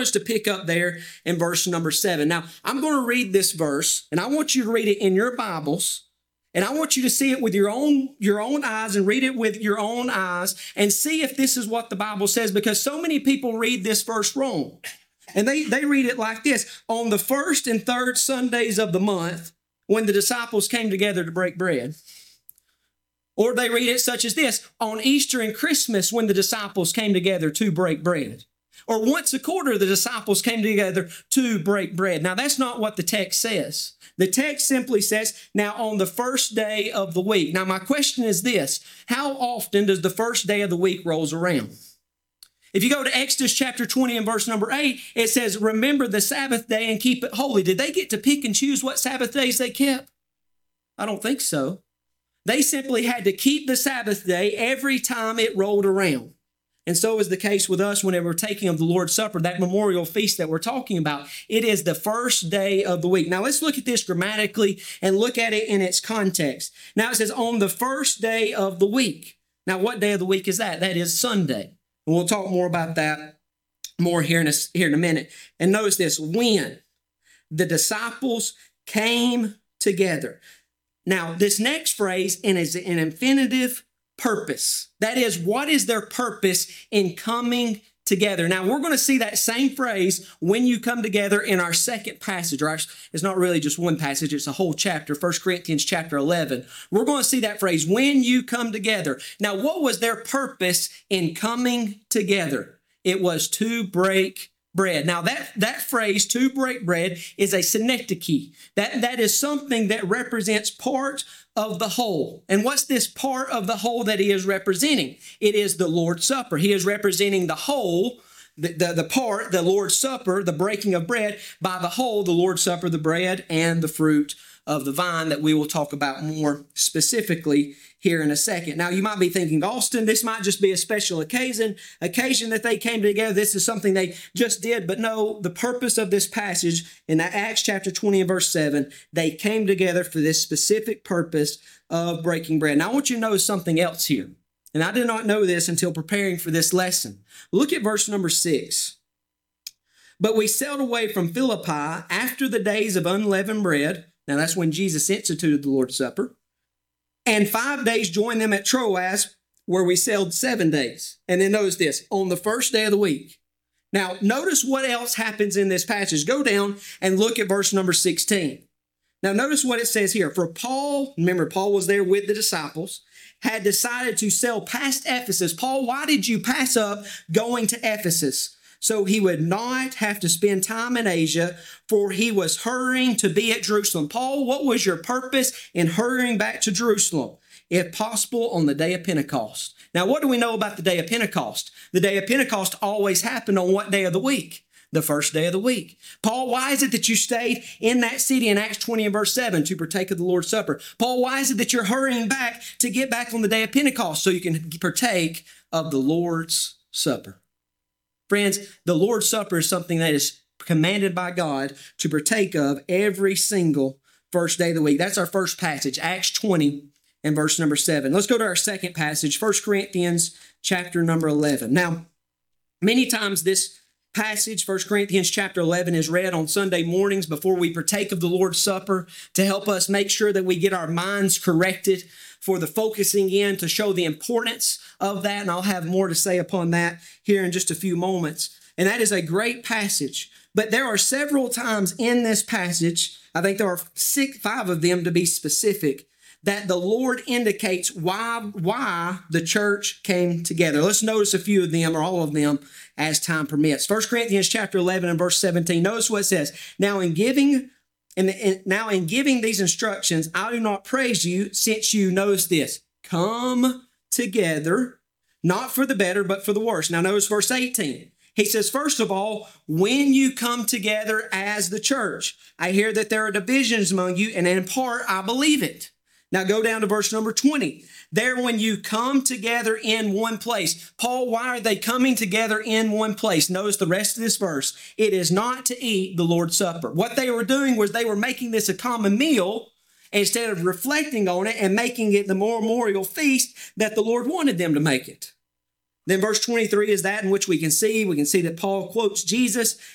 us to pick up there in verse number 7. Now, I'm going to read this verse, and I want you to read it in your Bibles. And I want you to see it with your own eyes and read it with your own eyes and see if this is what the Bible says, because so many people read this verse wrong. And they read it like this: on the first and third Sundays of the month, when the disciples came together to break bread. Or they read it such as this: on Easter and Christmas, when the disciples came together to break bread. Or once a quarter, the disciples came together to break bread. Now, that's not what the text says. The text simply says, now on the first day of the week. Now, my question is this: how often does the first day of the week rolls around? If you go to Exodus chapter 20 and verse number 8, it says, remember the Sabbath day and keep it holy. Did they get to pick and choose what Sabbath days they kept? I don't think so. They simply had to keep the Sabbath day every time it rolled around. And so is the case with us whenever we're taking of the Lord's Supper, that memorial feast that we're talking about. It is the first day of the week. Now, let's look at this grammatically and look at it in its context. Now, it says on the first day of the week. Now, what day of the week is that? That is Sunday. And we'll talk more about that more here in a minute. And notice this: when the disciples came together. Now, this next phrase is an infinitive purpose. That is, what is their purpose in coming together? Now, we're going to see that same phrase, when you come together, in our second passage. It's not really just one passage, it's a whole chapter, 1 Corinthians chapter 11. We're going to see that phrase, when you come together. Now, what was their purpose in coming together? It was to break bread. Now, that phrase, to break bread, is a synecdoche. That is something that represents part of the whole. And what's this part of the whole that he is representing? It is the Lord's Supper. He is representing the whole, the part, the Lord's Supper, the breaking of bread, by the whole, the Lord's Supper, the bread, and the fruit of the vine that we will talk about more specifically here in a second. Now, you might be thinking, Austin, this might just be a special occasion that they came together. This is something they just did. But no, the purpose of this passage in Acts chapter 20 and verse 7, they came together for this specific purpose of breaking bread. Now, I want you to notice something else here. And I did not know this until preparing for this lesson. Look at verse number 6. But we sailed away from Philippi after the days of unleavened bread. Now, that's when Jesus instituted the Lord's Supper. And 5 days joined them at Troas, where we sailed 7 days. And then notice this: on the first day of the week. Now, notice what else happens in this passage. Go down and look at verse number 16. Now, notice what it says here. For Paul, remember, Paul was there with the disciples, had decided to sail past Ephesus. Paul, why did you pass up going to Ephesus? So he would not have to spend time in Asia, for he was hurrying to be at Jerusalem. Paul, what was your purpose in hurrying back to Jerusalem? If possible, on the day of Pentecost. Now, what do we know about the day of Pentecost? The day of Pentecost always happened on what day of the week? The first day of the week. Paul, why is it that you stayed in that city in Acts 20 and verse 7 to partake of the Lord's Supper? Paul, why is it that you're hurrying back to get back on the day of Pentecost so you can partake of the Lord's Supper? Friends, the Lord's Supper is something that is commanded by God to partake of every single first day of the week. That's our first passage, Acts 20 and verse number 7. Let's go to our second passage, 1 Corinthians chapter number 11. Now, many times this passage, 1 Corinthians chapter 11, is read on Sunday mornings before we partake of the Lord's Supper to help us make sure that we get our minds corrected for the focusing in, to show the importance of that. And I'll have more to say upon that here in just a few moments. And that is a great passage. But there are several times in this passage, I think there are 5 of them to be specific, that the Lord indicates why the church came together. Let's notice a few of them, or all of them, as time permits. 1 Corinthians chapter 11 and verse 17. Notice what it says. Now in giving these instructions, I do not praise you, since you, notice this, come together, not for the better, but for the worse. Now notice verse 18. He says, first of all, when you come together as the church, I hear that there are divisions among you, and in part, I believe it. Now go down to verse number 20. There, when you come together in one place. Paul, why are they coming together in one place? Notice the rest of this verse. It is not to eat the Lord's Supper. What they were doing was they were making this a common meal instead of reflecting on it and making it the memorial feast that the Lord wanted them to make it. Then verse 23 is that in which we can see that Paul quotes Jesus